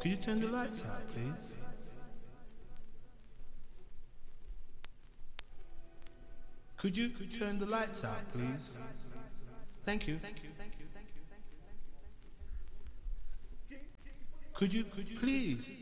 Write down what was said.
Could you turn the lights out, please? Could you turn the lights out, please? Thank you. Could you please